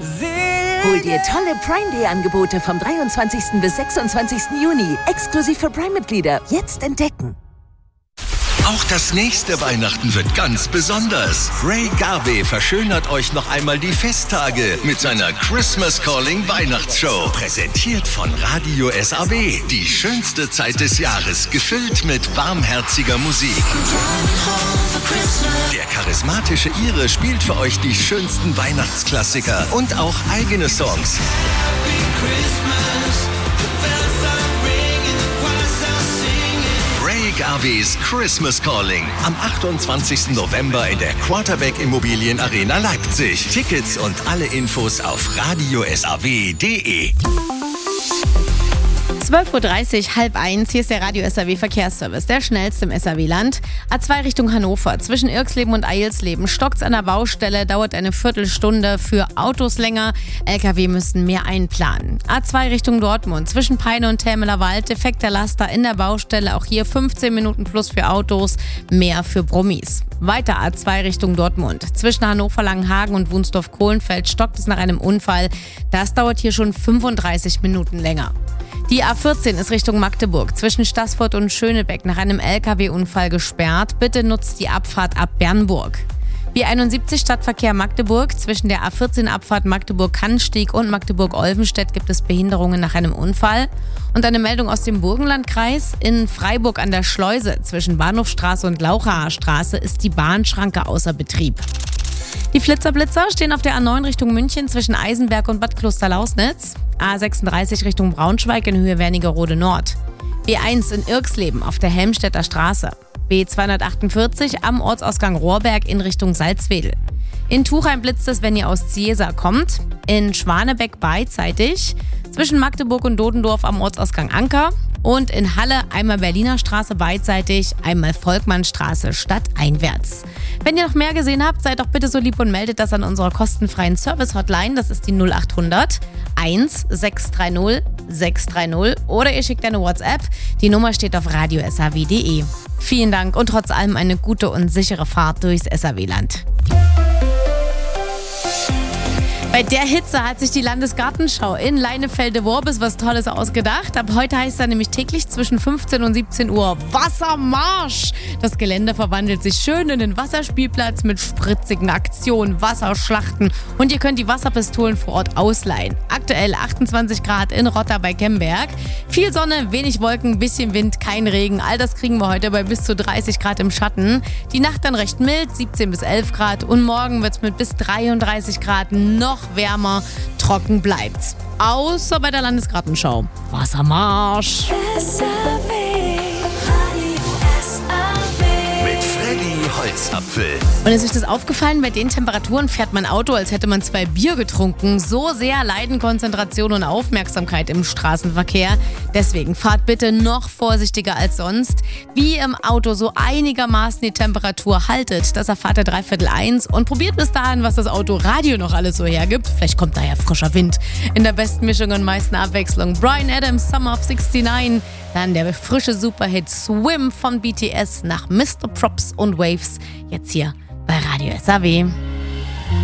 Hol dir tolle Prime Day Angebote vom 23. bis 26. Juni. Exklusiv für Prime-Mitglieder. Jetzt entdecken. Auch das nächste Weihnachten wird ganz besonders. Ray Garvey verschönert euch noch einmal die Festtage mit seiner Christmas Calling Weihnachtsshow. Präsentiert von Radio SAW. Die schönste Zeit des Jahres, gefüllt mit warmherziger Musik. Der charismatische Ire spielt für euch die schönsten Weihnachtsklassiker und auch eigene Songs. Ray Garveys Christmas Calling am 28. November in der Quarterback Immobilien Arena Leipzig. Tickets und alle Infos auf radiosaw.de. 12.30 Uhr, halb eins. Hier ist der Radio SAW Verkehrsservice, der schnellste im SAW-Land. A2 Richtung Hannover, zwischen Irksleben und Eilsleben. Stockt's an der Baustelle, dauert eine Viertelstunde, für Autos länger. LKW müssen mehr einplanen. A2 Richtung Dortmund, zwischen Peine und Tämelerwald. Defekter Laster in der Baustelle, auch hier 15 Minuten plus für Autos, mehr für Brummis. Weiter A2 Richtung Dortmund, zwischen Hannover-Langenhagen und Wunsdorf-Kohlenfeld stockt es nach einem Unfall. Das dauert hier schon 35 Minuten länger. Die A14 ist Richtung Magdeburg, zwischen Staßfurt und Schönebeck nach einem LKW-Unfall gesperrt. Bitte nutzt die Abfahrt ab Bernburg. B71 Stadtverkehr Magdeburg, zwischen der A14-Abfahrt Magdeburg-Kannstieg und Magdeburg-Olvenstedt gibt es Behinderungen nach einem Unfall. Und eine Meldung aus dem Burgenlandkreis: In Freiburg an der Schleuse, zwischen Bahnhofstraße und Lauchaer Straße, ist die Bahnschranke außer Betrieb. Die Flitzer-Blitzer stehen auf der A9 Richtung München zwischen Eisenberg und Bad Klosterlausnitz. A36 Richtung Braunschweig in Höhe Wernigerode Nord. B1 in Irksleben auf der Helmstedter Straße. B248 am Ortsausgang Rohrberg in Richtung Salzwedel. In Tuchheim blitzt es, wenn ihr aus Ziesa kommt. In Schwanebeck beidseitig. Zwischen Magdeburg und Dodendorf am Ortsausgang Anker. Und in Halle einmal Berliner Straße beidseitig, einmal Volkmannstraße stadteinwärts. Wenn ihr noch mehr gesehen habt, seid doch bitte so lieb und meldet das an unserer kostenfreien Service-Hotline. Das ist die 0800 1630 630 oder ihr schickt eine WhatsApp. Die Nummer steht auf radiosaw.de. Vielen Dank und trotz allem eine gute und sichere Fahrt durchs SAW-Land. Bei der Hitze hat sich die Landesgartenschau in Leinefelde-Worbis was Tolles ausgedacht. Ab heute heißt es nämlich täglich zwischen 15 und 17 Uhr Wassermarsch. Das Gelände verwandelt sich schön in den Wasserspielplatz mit spritzigen Aktionen, Wasserschlachten und ihr könnt die Wasserpistolen vor Ort ausleihen. Aktuell 28 Grad in Rotter bei Kemberg. Viel Sonne, wenig Wolken, bisschen Wind, kein Regen. All das kriegen wir heute bei bis zu 30 Grad im Schatten. Die Nacht dann recht mild, 17 bis 11 Grad und morgen wird es mit bis 33 Grad noch wärmer, trocken bleibt's. Außer bei der Landesgartenschau. Wassermarsch! Mit Freddy Holzapfel. Und ist euch das aufgefallen? Bei den Temperaturen fährt man Auto, als hätte man 2 Bier getrunken. So sehr leiden Konzentration und Aufmerksamkeit im Straßenverkehr. Deswegen fahrt bitte noch vorsichtiger als sonst. Wie ihr im Auto so einigermaßen die Temperatur haltet, das erfahrt ihr 1:15 und probiert bis dahin, was das Autoradio noch alles so hergibt. Vielleicht kommt da ja frischer Wind. In der besten Mischung und meisten Abwechslung Bryan Adams, Summer of 69. Dann der frische Superhit Swim von BTS nach Mr. Props und Waves. Jetzt hier bei Radio SAW.